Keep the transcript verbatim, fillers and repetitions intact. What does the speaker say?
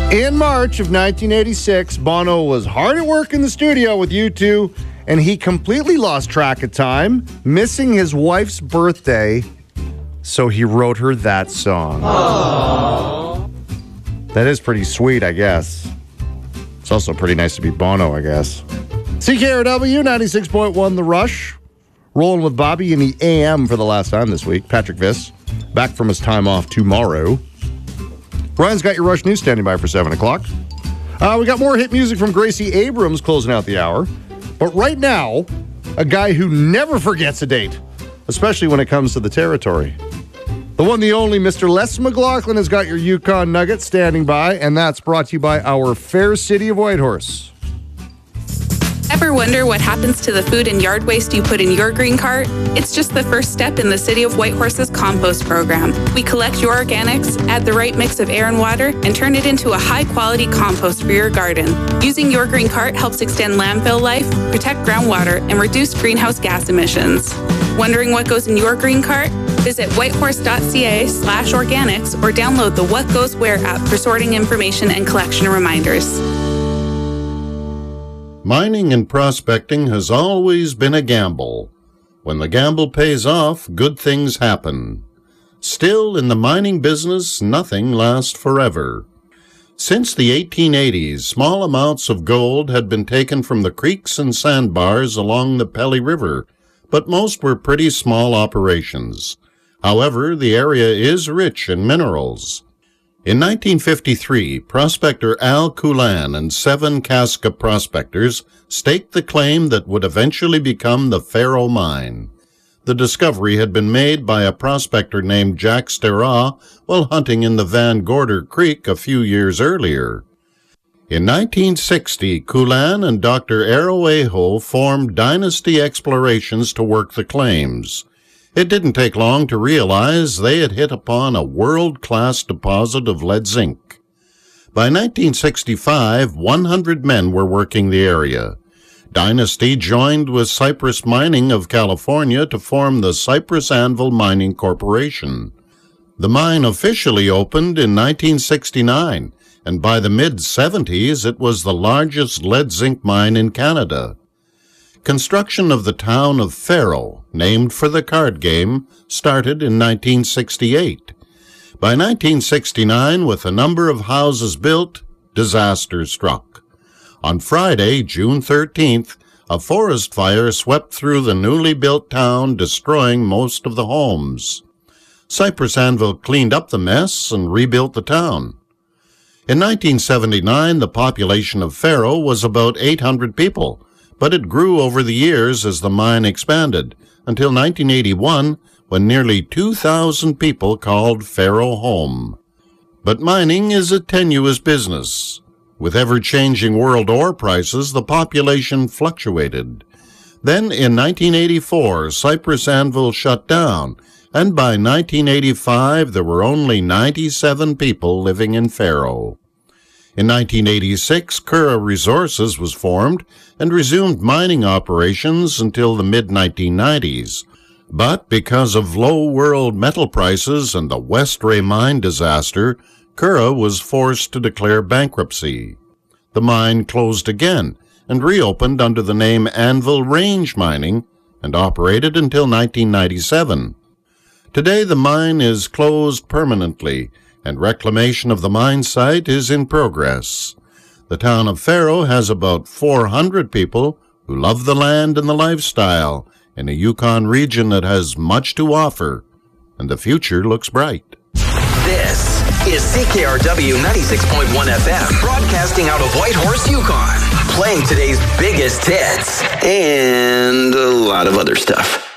In March of nineteen eighty-six, Bono was hard at work in the studio with U two, and he completely lost track of time, missing his wife's birthday, so he wrote her that song. Aww. That is pretty sweet, I guess. It's also pretty nice to be Bono, I guess. C K R W ninety-six point one The Rush. Rolling with Bobby in the A M for the last time this week. Patrick Viss, back from his time off tomorrow. Brian's got your Rush News standing by for seven o'clock. Uh, we got more hit music from Gracie Abrams closing out the hour. But right now, a guy who never forgets a date, especially when it comes to the territory. The one, the only, Mister Les McLaughlin has got your Yukon Nugget standing by, and that's brought to you by our fair city of Whitehorse. Ever wonder what happens to the food and yard waste you put in your green cart? It's just the first step in the City of Whitehorse's compost program. We collect your organics, add the right mix of air and water, and turn it into a high-quality compost for your garden. Using your green cart helps extend landfill life, protect groundwater, and reduce greenhouse gas emissions. Wondering what goes in your green cart? Visit whitehorse.ca slash organics or download the What Goes Where app for sorting information and collection reminders. Mining and prospecting has always been a gamble. When the gamble pays off, good things happen. Still, in the mining business, nothing lasts forever. Since the eighteen eighties, small amounts of gold had been taken from the creeks and sandbars along the Pelly River, but most were pretty small operations. However, the area is rich in minerals. In nineteen fifty-three, prospector Al Coulan and seven Casca prospectors staked the claim that would eventually become the Faro Mine. The discovery had been made by a prospector named Jack Sterah while hunting in the Van Gorder Creek a few years earlier. In nineteen sixty, Coulan and Doctor Arroejo formed Dynasty Explorations to work the claims. It didn't take long to realize they had hit upon a world-class deposit of lead zinc. By nineteen sixty-five, one hundred men were working the area. Dynasty joined with Cypress Mining of California to form the Cypress Anvil Mining Corporation. The mine officially opened in nineteen sixty-nine, and by the mid-seventies it was the largest lead-zinc mine in Canada. Construction of the town of Faro, named for the card game, started in nineteen sixty-eight. By nineteen sixty-nine, with a number of houses built, disaster struck. On Friday, June thirteenth, a forest fire swept through the newly built town, destroying most of the homes. Cypress Anvil cleaned up the mess and rebuilt the town. In nineteen seventy-nine, the population of Faro was about eight hundred people, but it grew over the years as the mine expanded, until nineteen eighty-one, when nearly two thousand people called Faro home. But mining is a tenuous business. With ever-changing world ore prices, the population fluctuated. Then, in nineteen eighty-four, Cypress Anvil shut down, and by nineteen eighty-five there were only ninety-seven people living in Faro. In nineteen eighty-six, Cura Resources was formed and resumed mining operations until the mid nineteen nineties. But because of low world metal prices and the Westray mine disaster, Cura was forced to declare bankruptcy. The mine closed again and reopened under the name Anvil Range Mining and operated until nineteen ninety-seven. Today the mine is closed permanently, and reclamation of the mine site is in progress. The town of Faro has about four hundred people who love the land and the lifestyle in a Yukon region that has much to offer, and the future looks bright. This is C K R W ninety-six point one F M, broadcasting out of Whitehorse, Yukon, playing today's biggest hits and a lot of other stuff.